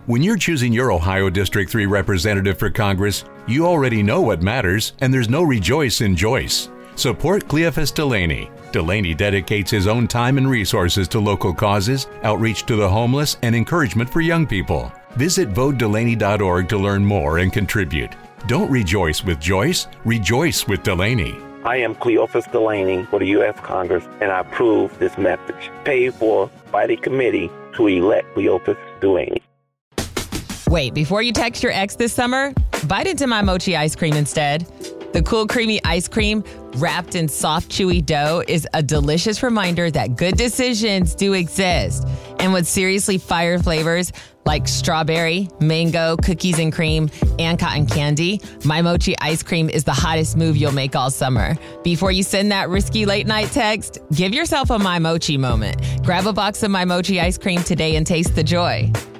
When you're choosing your Ohio District 3 representative for Congress, you already know what matters, and there's no rejoice in Joyce. Support Cleophas Delaney. Delaney dedicates his own time and resources to local causes, outreach to the homeless, and encouragement for young people. Visit votedelaney.org to learn more and contribute. Don't rejoice with Joyce, rejoice with Delaney. I am Cleophas Delaney for the U.S. Congress, and I approve this message. Paid for by the committee to elect Cleophas Delaney. Wait, before you text your ex this summer, bite into my mochi ice cream instead. The cool, creamy ice cream wrapped in soft, chewy dough is a delicious reminder that good decisions do exist. And with seriously fire flavors like strawberry, mango, cookies and cream, and cotton candy, My Mochi ice cream is the hottest move you'll make all summer. Before you send that risky late night text, give yourself a My Mochi moment. Grab a box of My Mochi ice cream today and taste the joy.